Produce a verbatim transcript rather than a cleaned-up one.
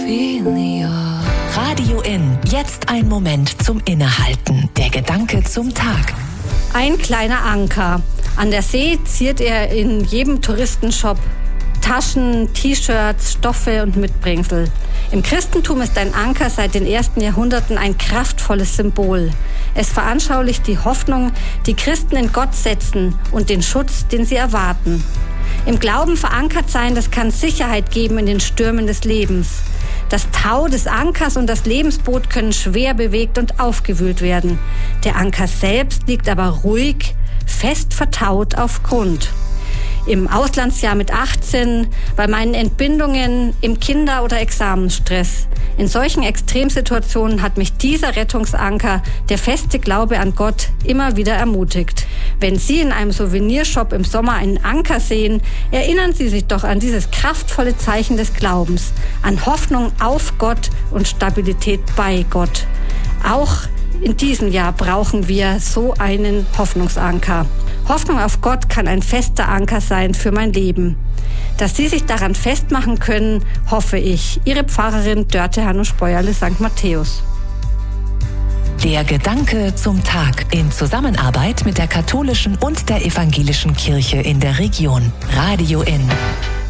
Radio In, jetzt ein Moment zum Innehalten. Der Gedanke zum Tag. Ein kleiner Anker. An der See ziert er in jedem Touristenshop Taschen, T-Shirts, Stoffe und Mitbringsel. Im Christentum ist ein Anker seit den ersten Jahrhunderten ein kraftvolles Symbol. Es veranschaulicht die Hoffnung, die Christen in Gott setzen und den Schutz, den sie erwarten. Im Glauben verankert sein, das kann Sicherheit geben in den Stürmen des Lebens. Das Tau des Ankers und das Lebensboot können schwer bewegt und aufgewühlt werden. Der Anker selbst liegt aber ruhig, fest vertaut auf Grund. Im Auslandsjahr mit achtzehn, bei meinen Entbindungen, im Kinder- oder Examensstress. In solchen Extremsituationen hat mich dieser Rettungsanker, der feste Glaube an Gott, immer wieder ermutigt. Wenn Sie in einem Souvenirshop im Sommer einen Anker sehen, erinnern Sie sich doch an dieses kraftvolle Zeichen des Glaubens, an Hoffnung auf Gott und Stabilität bei Gott. Auch in diesem Jahr brauchen wir so einen Hoffnungsanker. Hoffnung auf Gott kann ein fester Anker sein für mein Leben. Dass Sie sich daran festmachen können, hoffe ich. Ihre Pfarrerin Dörte Hanno-Speuerle, Sankt Matthäus. Der Gedanke zum Tag in Zusammenarbeit mit der katholischen und der evangelischen Kirche in der Region. Radio In.